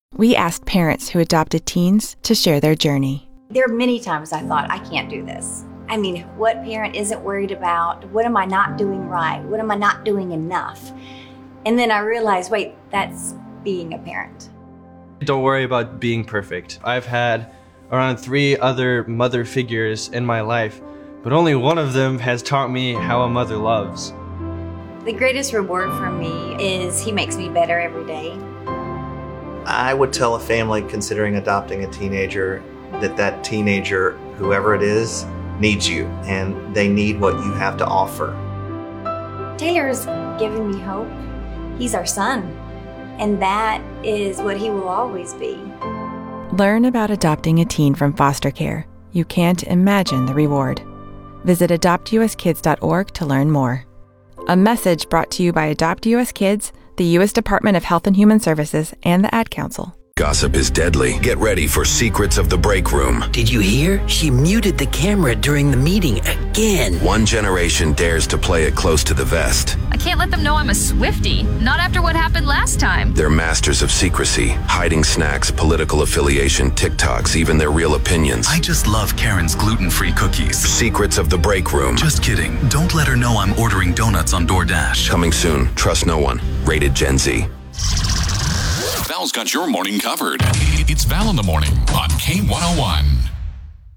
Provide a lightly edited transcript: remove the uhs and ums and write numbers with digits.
We asked parents who adopted teens to share their journey. There are many times I thought, I can't do this. I mean, what parent isn't worried about, what am I not doing right? What am I not doing enough? And then I realized, wait, that's being a parent. Don't worry about being perfect. I've had around 3 other mother figures in my life, but only one of them has taught me how a mother loves. The greatest reward for me is he makes me better every day. I would tell a family considering adopting a teenager that teenager, whoever it is, needs you, and they need what you have to offer. Taylor's given me hope. He's our son, and that is what he will always be. Learn about adopting a teen from foster care. You can't imagine the reward. Visit adoptuskids.org to learn more. A message brought to you by Adopt US Kids, the U.S. Department of Health and Human Services, and the Ad Council. Gossip is deadly. Get ready for Secrets of the Break Room. Did you hear? She muted the camera during the meeting again. One generation dares to play it close to the vest. I can't let them know I'm a Swiftie. Not after what happened last time. They're masters of secrecy, hiding snacks, political affiliation, TikToks, even their real opinions. I just love Karen's gluten-free cookies. Secrets of the Break Room. Just kidding. Don't let her know I'm ordering donuts on DoorDash. Coming soon. Trust no one. Rated Gen Z. Val's got your morning covered. It's Val in the Morning on K101.